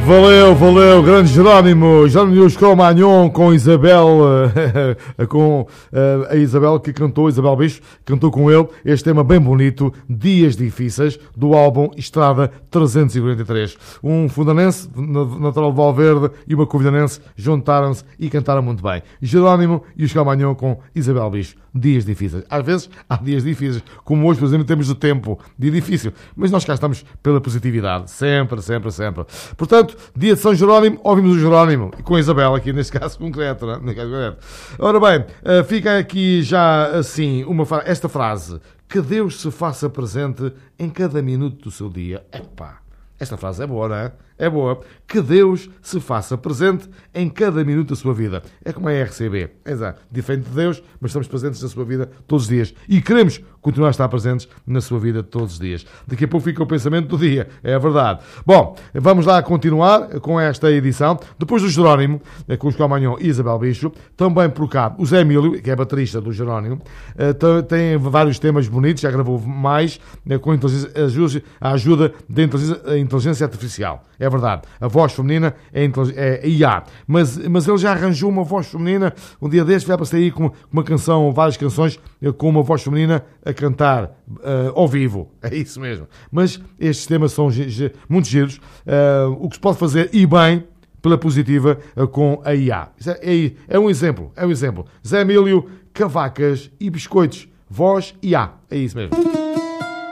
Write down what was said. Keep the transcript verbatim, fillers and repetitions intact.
Valeu, valeu, grande Jerónimo. Jerónimo Cromagnon com Isabel, com a Isabel que cantou, Isabel Bicho, cantou com ele este tema bem bonito, Dias Difíceis, do álbum Estrada trezentos e quarenta e três. Um fundanense, natural de Valverde, e uma covilhanense juntaram-se e cantaram muito bem. Jerónimo e os Cromagnon com Isabel Bicho, Dias Difíceis. Às vezes há dias difíceis, como hoje, por exemplo, temos o tempo de difícil, mas nós cá estamos pela positividade, sempre, sempre, sempre. Portanto, dia de São Jerónimo, ouvimos o Jerónimo, e com a Isabel aqui, neste caso concreto, não é? Ora bem, fica aqui já assim, uma, esta frase, que Deus se faça presente em cada minuto do seu dia. Epá, esta frase é boa, não é? É boa. Que Deus se faça presente em cada minuto da sua vida. É como a R C B. Exato. Diferente de Deus, mas estamos presentes na sua vida todos os dias. E queremos continuar a estar presentes na sua vida todos os dias. Daqui a pouco fica o pensamento do dia. É a verdade. Bom, vamos lá continuar com esta edição. Depois do Jerónimo, com os Cromagnon e Isabel Bicho, também por cá, o Zé Emílio, que é baterista do Jerónimo, tem vários temas bonitos, já gravou mais, com a ajuda da inteligência artificial. É verdade. A voz feminina é, é I A. Mas, mas ele já arranjou uma voz feminina. Um dia destes vai para sair com uma canção, várias canções, com uma voz feminina a cantar uh, ao vivo. É isso mesmo. Mas estes temas são muito giros. Uh, o que se pode fazer, e bem, pela positiva, uh, com a I A. É, é, é um exemplo. É um exemplo. Zé Emílio, cavacas e biscoitos. Voz I A. É isso mesmo.